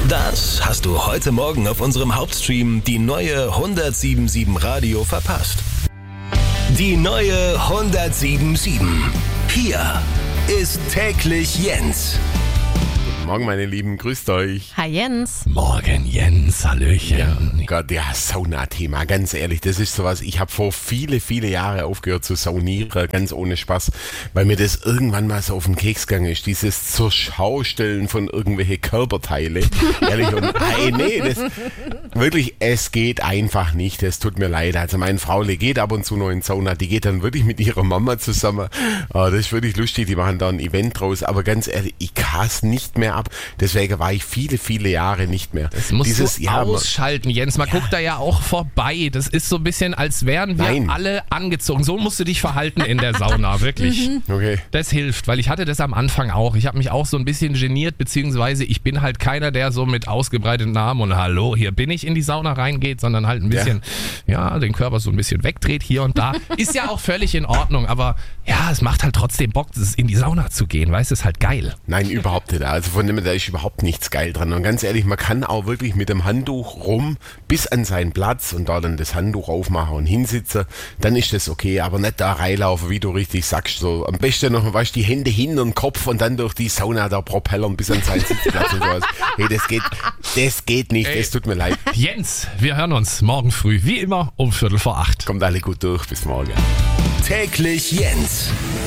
Das hast du heute Morgen auf unserem Hauptstream die neue 107.7 Radio verpasst. Die neue 107.7. Hier ist täglich Jens. Guten Morgen, meine Lieben, grüßt euch. Hi Jens. Morgen Jens, Hallöchen. Ja, Gott, ja, Sauna-Thema, ganz ehrlich, das ist sowas, ich habe vor viele Jahre aufgehört zu saunieren, ganz ohne Spaß, weil mir das irgendwann mal so auf den Keks gegangen ist, dieses Zurschaustellen von irgendwelche Körperteile. Ehrlich, und wirklich, es geht einfach nicht, es tut mir leid. Also meine Frau geht ab und zu noch in Sauna, die geht dann wirklich mit ihrer Mama zusammen. Das ist wirklich lustig, die machen da ein Event draus, aber ganz ehrlich, ich kass nicht mehr ab. Deswegen war ich viele Jahre nicht mehr. Das musst du ausschalten, Jens. Man guckt da ja auch vorbei. Das ist so ein bisschen, als wären wir alle angezogen. So musst du dich verhalten in der Sauna, wirklich. Okay. Das hilft, weil ich hatte das am Anfang auch. Ich habe mich auch so ein bisschen geniert, beziehungsweise ich bin halt keiner, der so mit ausgebreiteten Armen und hallo, hier bin ich in die Sauna reingeht, sondern halt ein bisschen, den Körper so ein bisschen wegdreht hier und da. Ist ja auch völlig in Ordnung, aber ja, es macht halt trotzdem Bock, in die Sauna zu gehen, weißt du, ist halt geil. Nein, überhaupt nicht. Also von dem da ist überhaupt nichts geil dran. Und ganz ehrlich, man kann auch wirklich mit dem Handtuch rum bis an seinen Platz und da dann das Handtuch aufmachen und hinsitzen, dann ist das okay, aber nicht da reinlaufen, wie du richtig sagst. So am besten noch, weißt, die Hände hin und Kopf und dann durch die Sauna da propellern bis an seinen Sitzplatz und sowas. Hey, das geht nicht, es tut mir leid. Jens, wir hören uns morgen früh, wie immer, um 7:45. Kommt alle gut durch, bis morgen. Täglich Jens.